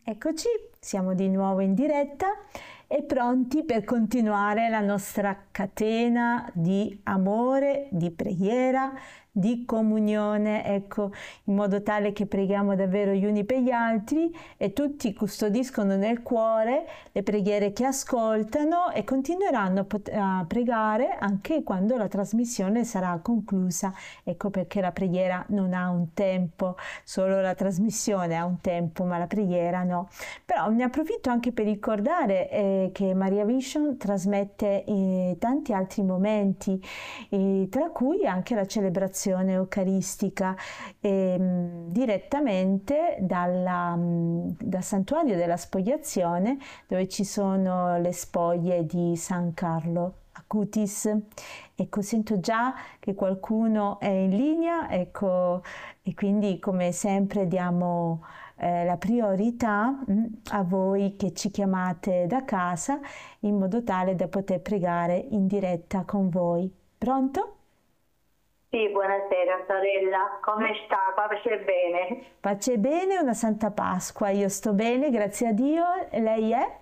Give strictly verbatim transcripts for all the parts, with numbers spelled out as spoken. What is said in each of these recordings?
Eccoci, siamo di nuovo in diretta e pronti per continuare la nostra catena di amore, di preghiera, di comunione, ecco, in modo tale che preghiamo davvero gli uni per gli altri e tutti custodiscono nel cuore le preghiere che ascoltano e continueranno a pregare anche quando la trasmissione sarà conclusa. Ecco perché la preghiera non ha un tempo, solo la trasmissione ha un tempo, ma la preghiera no. Però ne approfitto anche per ricordare eh, che Maria Vision trasmette eh, tanti altri momenti, eh, tra cui anche la celebrazione eucaristica eh, direttamente dalla, dal santuario della spogliazione, dove ci sono le spoglie di San Carlo Acutis. Ecco, sento già che qualcuno è in linea, ecco, e quindi come sempre diamo eh, la priorità mh, a voi che ci chiamate da casa, in modo tale da poter pregare in diretta con voi. Pronto? Sì, buonasera sorella, come sta? Pace bene? Pace bene, una Santa Pasqua, io sto bene, grazie a Dio, lei è?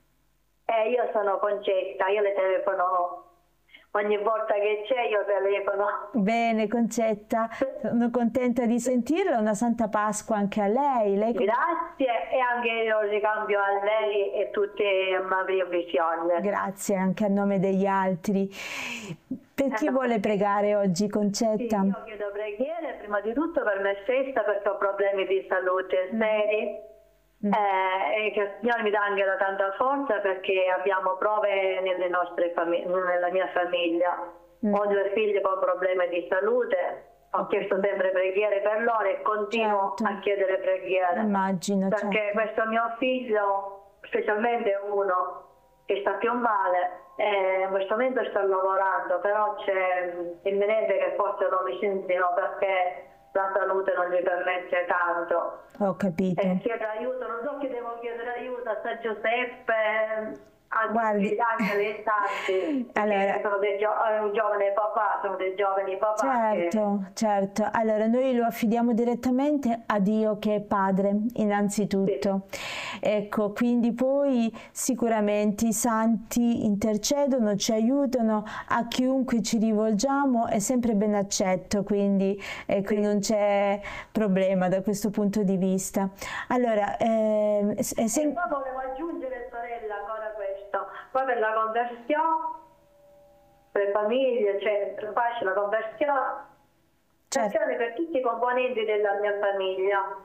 Eh, io sono Concetta, io le telefono ogni volta che c'è, io telefono. Bene Concetta, sono contenta di sentirla, una Santa Pasqua anche a lei. lei Grazie e anche io ricambio a lei e tutte Maria Vision. Grazie anche a nome degli altri. Per chi vuole pregare oggi, Concetta? Sì, io chiedo preghiere prima di tutto per me stessa perché ho problemi di salute seri. Mm. Eh, e che il Signore mi dà anche da tanta forza perché abbiamo prove nelle nostre famiglie, nella mia famiglia. Mm. Ho due figli con problemi di salute, ho chiesto sempre preghiere per loro e continuo certo. a chiedere preghiere. Immagino, perché certo. questo mio figlio, specialmente uno che sta più male, eh, in questo momento sto lavorando, però c'è imminente che forse lo licenziano perché la salute non gli permette tanto. Ho capito. E chiedo aiuto, non so che devo chiedere aiuto a San Giuseppe, a Guardi, tutti gli angeli santi, allora, sono dei gio un giovane papà, sono dei giovani papà. Certo, che... certo. Allora noi lo affidiamo direttamente a Dio che è Padre, innanzitutto. Sì. Ecco, quindi poi sicuramente i santi intercedono, ci aiutano, a chiunque ci rivolgiamo è sempre ben accetto, quindi ecco, sì. non c'è problema da questo punto di vista. Allora, eh, e se... poi volevo aggiungere, sorella, ancora questo. Poi per la conversione, per le famiglie, cioè per facile la conversione, certo. per tutti i componenti della mia famiglia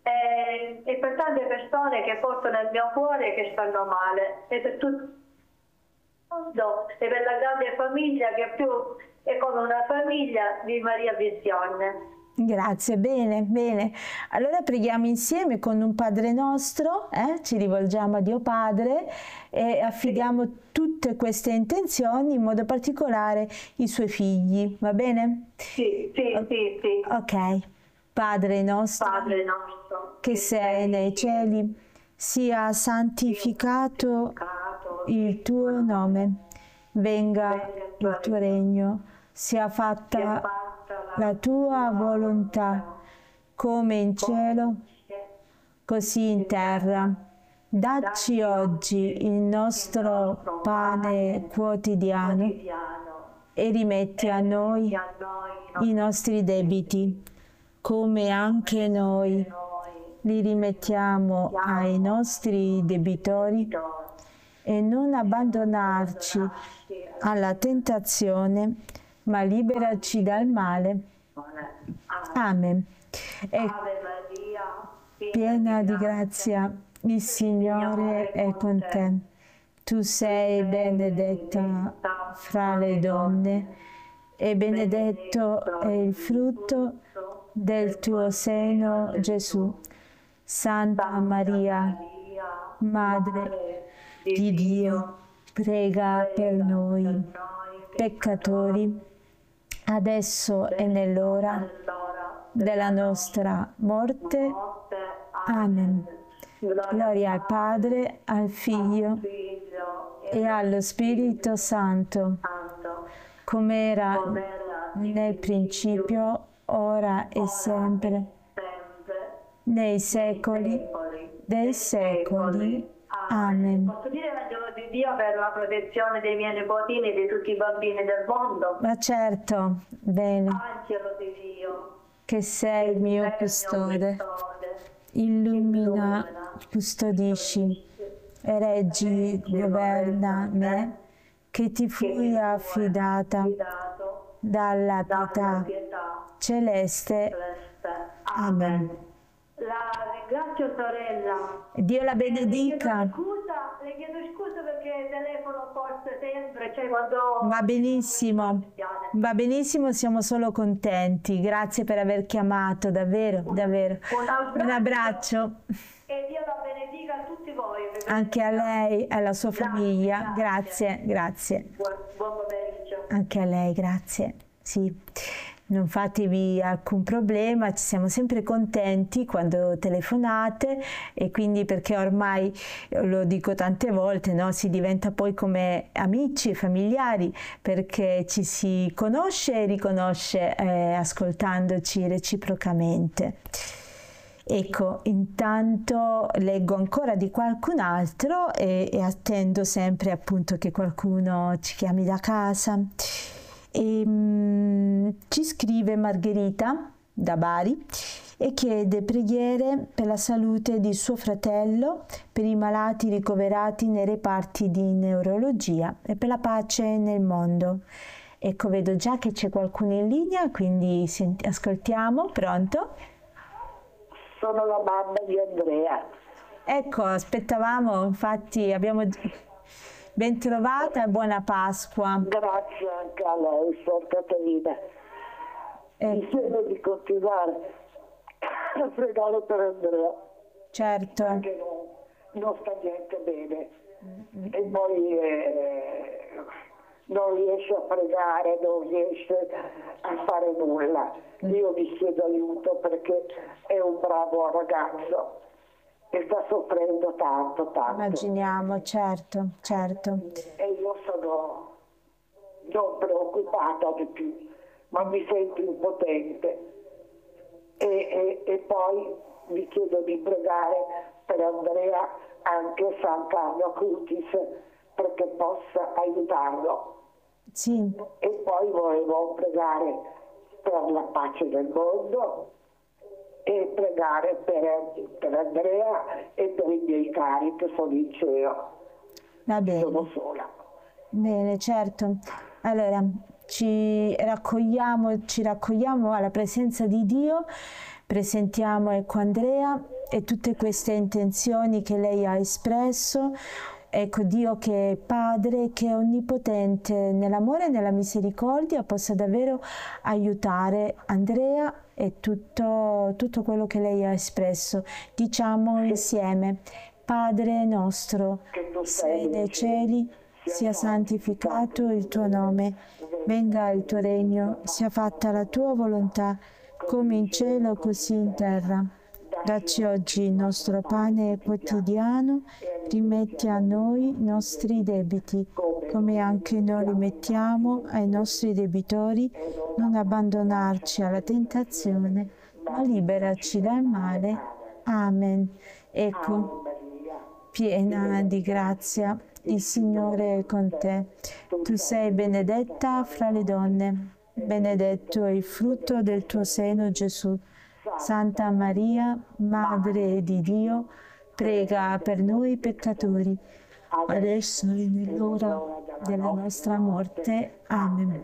e, e per tante persone che porto nel mio cuore che stanno male e per tutti e per la grande famiglia che più è come una famiglia di Maria Visione. Grazie, bene, bene. Allora preghiamo insieme con un Padre nostro, eh? Ci rivolgiamo a Dio Padre e affidiamo sì. tutte queste intenzioni, in modo particolare i suoi figli, va bene? Sì, sì, o sì, sì. Ok. Padre nostro, Padre nostro che, che sei nei cieli, sia santificato il tuo nome, venga il tuo regno, sia fatta la tua volontà, come in cielo, così in terra. Dacci oggi il nostro pane quotidiano e rimetti a noi i nostri debiti, come anche noi li rimettiamo ai nostri debitori, e non abbandonarci alla tentazione, ma liberaci dal male. Amen. E piena di grazia, il Signore è con te. Tu sei benedetta fra le donne e benedetto è il frutto del tuo seno, Gesù. Santa Maria, Madre di Dio, prega per noi peccatori, adesso e nell'ora della nostra morte. Amen. Gloria al Padre, al Figlio e allo Spirito Santo, come era nel principio, ora e sempre, nei secoli dei secoli. Amen. Posso dire l'angelo di Dio per la protezione dei miei nipotini e di tutti i bambini del mondo? Ma certo, bene. Angelo di Dio, che sei il mio custode, illumina, custodisci, e reggi, governa me, che ti fui affidata dalla pietà celeste. Amen. La ringrazio, sorella. Dio la Le benedica. chiedo scusa, le chiedo scusa perché telefono forse sempre, cioè quando... Va benissimo, va benissimo, siamo solo contenti. Grazie per aver chiamato, davvero, davvero. Un abbraccio. Un abbraccio. E Dio la benedica a tutti voi. Anche a lei, alla sua famiglia. Grazie, grazie. Buon, buon pomeriggio. Anche a lei, grazie. Sì. Non fatevi alcun problema, ci siamo sempre contenti quando telefonate, e quindi, perché ormai, lo dico tante volte, no? Si diventa poi come amici e familiari, perché ci si conosce e riconosce eh, ascoltandoci reciprocamente. Ecco, intanto leggo ancora di qualcun altro e, e attendo sempre appunto che qualcuno ci chiami da casa. E, um, ci scrive Margherita da Bari e chiede preghiere per la salute di suo fratello, per i malati ricoverati nei reparti di neurologia e per la pace nel mondo. Ecco, vedo già che c'è qualcuno in linea, quindi senti, ascoltiamo. Pronto? Sono la mamma di Andrea. Ecco, aspettavamo, infatti abbiamo... Ben trovata e buona Pasqua. Grazie anche a lei, Sor Caterina. Eh. Mi chiedo di continuare a pregare per Andrea. Certo. Perché non, non sta niente bene. Mm-hmm. E poi eh, non riesce a pregare, non riesce a fare nulla. Io vi chiedo aiuto perché è un bravo ragazzo. E sta soffrendo tanto, tanto. Immaginiamo, certo, certo. E io sono non preoccupata di più, ma mi sento impotente. E, e, e poi vi chiedo di pregare per Andrea anche San Carlo Acutis, perché possa aiutarlo. Sì. E poi volevo pregare per la pace del mondo e pregare per, per Andrea e per i miei cari che sono in cielo. Va bene. Sono sola. Bene, certo. Allora, ci raccogliamo, ci raccogliamo alla presenza di Dio, presentiamo ecco Andrea e tutte queste intenzioni che lei ha espresso. Ecco, Dio che è Padre, che è onnipotente nell'amore e nella misericordia, possa davvero aiutare Andrea e tutto, tutto quello che lei ha espresso. Diciamo insieme: Padre nostro, che sei nei cieli, sia santificato il tuo nome, venga il tuo regno, sia fatta la tua volontà, come in cielo così in terra. Dacci oggi il nostro pane quotidiano, rimetti a noi i nostri debiti, come anche noi rimettiamo ai nostri debitori, non abbandonarci alla tentazione, ma liberaci dal male. Amen. Ecco, piena di grazia, il Signore è con te. Tu sei benedetta fra le donne, benedetto è il frutto del tuo seno, Gesù. Santa Maria, Madre di Dio, prega per noi peccatori, adesso e nell'ora della nostra morte. Amen.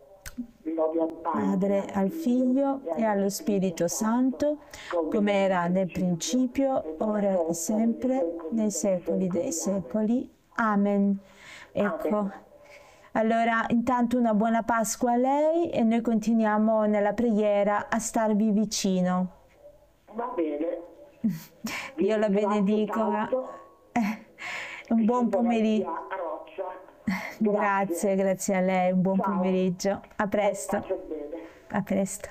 Padre, al Figlio e allo Spirito Santo, come era nel principio, ora e sempre, nei secoli dei secoli. Amen. Ecco. Allora, intanto una buona Pasqua a lei e noi continuiamo nella preghiera a starvi vicino. Va bene. Dio la benedico. Eh, un buon pomeriggio. Grazie, grazie a lei, un buon Ciao. pomeriggio. A presto. A presto.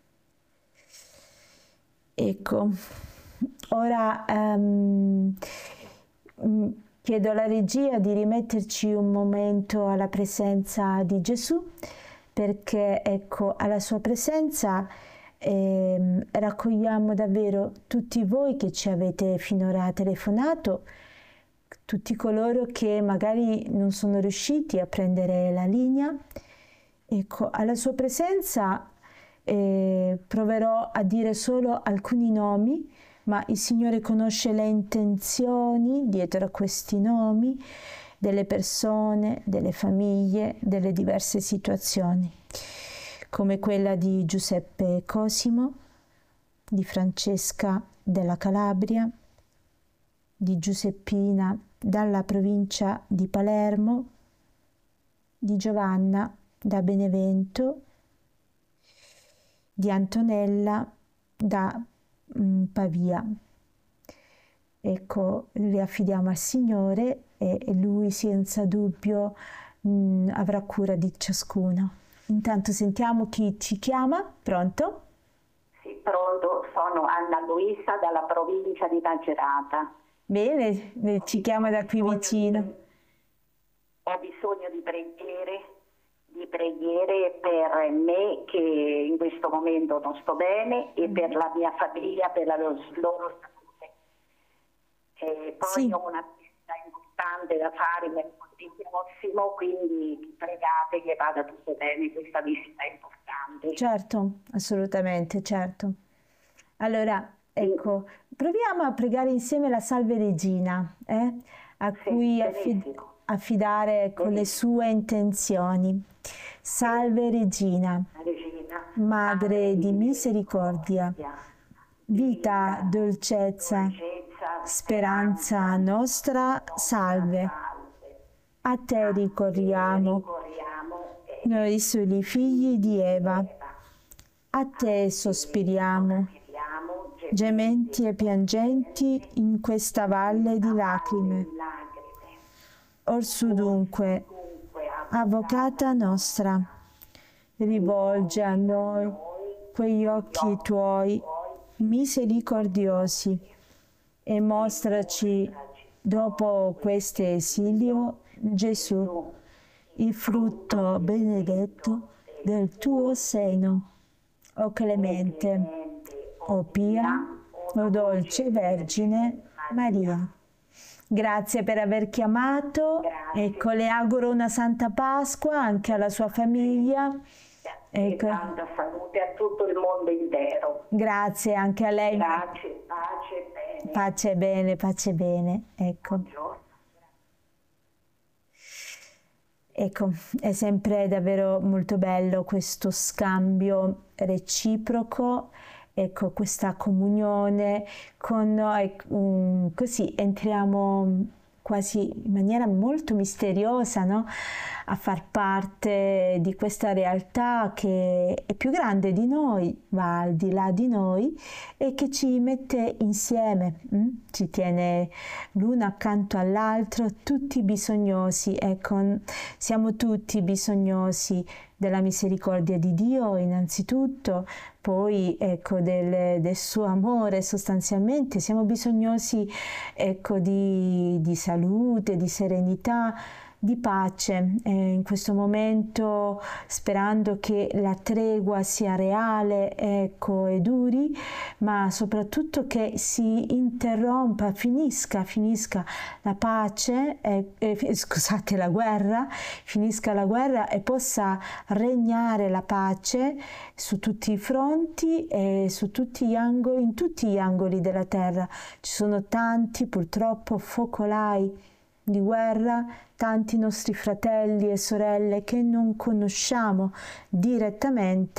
Ecco, ora um, chiedo alla regia di rimetterci un momento alla presenza di Gesù, perché ecco, alla sua presenza e raccogliamo davvero tutti voi che ci avete finora telefonato, tutti coloro che magari non sono riusciti a prendere la linea. Ecco, alla sua presenza eh, proverò a dire solo alcuni nomi, ma il Signore conosce le intenzioni dietro a questi nomi delle persone, delle famiglie, delle diverse situazioni, come quella di Giuseppe Cosimo, di Francesca della Calabria, di Giuseppina dalla provincia di Palermo, di Giovanna da Benevento, di Antonella da mh, Pavia. Ecco, li affidiamo al Signore e Lui senza dubbio mh, avrà cura di ciascuno. Intanto sentiamo chi ci chiama. Pronto? Sì, pronto. Sono Anna Luisa dalla provincia di Macerata. Bene, ci chiama da qui vicino. Ho bisogno di preghiere, di preghiere per me che in questo momento non sto bene e per la mia famiglia, per la loro salute. E poi Sì. ho una visita importante da fare mercoledì prossimo, quindi pregate che vada tutto bene, questa visita è importante. Certo, assolutamente, certo. Allora, ecco, proviamo a pregare insieme la Salve Regina, eh, a Sì, cui affid- benissimo. affidare con le Benissimo. sue intenzioni. Salve Regina, Regina, Madre di misericordia, vita, dolcezza, dolcezza, speranza nostra, salve. A te ricorriamo, corriamo e noi soli figli di Eva. A te sospiriamo, speriamo gementi e piangenti in questa valle di lacrime. lacrime. Orsù dunque, Dunque, Avvocata nostra, rivolge a noi quegli occhi tuoi misericordiosi e mostraci, dopo questo esilio, Gesù, il frutto benedetto del tuo seno. O clemente, o pia, o dolce Vergine Maria. Grazie per aver chiamato, ecco, le auguro una Santa Pasqua anche alla sua famiglia. e Ecco, tanta salute a tutto il mondo intero. grazie anche a lei. Pace, pace e bene. Pace bene, pace bene, ecco. Buongiorno. Ecco, è sempre davvero molto bello questo scambio reciproco, ecco, questa comunione con noi, um, così entriamo quasi in maniera molto misteriosa, no? A far parte di questa realtà che è più grande di noi, va al di là di noi e che ci mette insieme, hm? Ci tiene l'uno accanto all'altro, tutti bisognosi, ecco, siamo tutti bisognosi della misericordia di Dio innanzitutto, poi ecco del, del suo amore sostanzialmente, siamo bisognosi ecco di, di salute, di serenità, di pace eh, in questo momento, sperando che la tregua sia reale, ecco, e duri, ma soprattutto che si interrompa, finisca, finisca la pace, eh, eh, scusate, la guerra, finisca la guerra e possa regnare la pace su tutti i fronti e su tutti gli angoli, in tutti gli angoli della terra. Ci sono tanti purtroppo focolai di guerra, tanti nostri fratelli e sorelle che non conosciamo direttamente